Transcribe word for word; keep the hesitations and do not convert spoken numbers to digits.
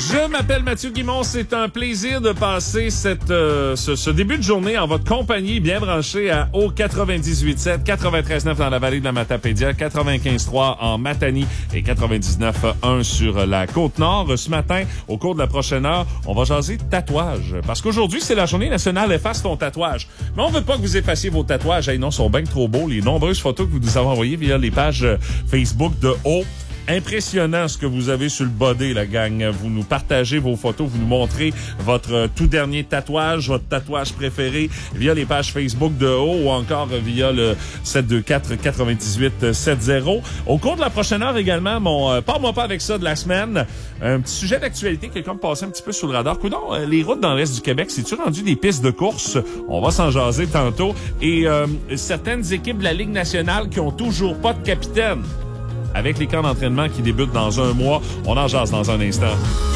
Je m'appelle Mathieu Guimond. C'est un plaisir de passer cette, euh, ce, ce début de journée en votre compagnie, bien branché à O quatre-vingt-dix-huit sept, quatre-vingt-treize neuf dans la vallée de la Matapédia, quatre-vingt-quinze trois en Matanie et quatre-vingt-dix-neuf un sur la Côte-Nord. Ce matin, au cours de la prochaine heure, on va jaser tatouage. Parce qu'aujourd'hui, c'est la journée nationale Efface ton tatouage. Mais on veut pas que vous effaciez vos tatouages. Hey, non, ils sont bien trop beaux. Les nombreuses photos que vous nous avez envoyées via les pages Facebook de O. Impressionnant ce que vous avez sur le body, la gang. Vous nous partagez vos photos, vous nous montrez votre tout dernier tatouage, votre tatouage préféré via les pages Facebook de O ou encore via le sept deux quatre, quatre-vingt-dix-huit soixante. Au cours de la prochaine heure également, mon euh, parle-moi pas avec ça de la semaine, un petit sujet d'actualité qui est comme passé un petit peu sous le radar. Coudon, euh, les routes dans l'Est du Québec, c'est-tu rendu des pistes de course? On va s'en jaser tantôt. Et euh, certaines équipes de la Ligue nationale qui ont toujours pas de capitaine. Avec les camps d'entraînement qui débutent dans un mois, on en jase dans un instant.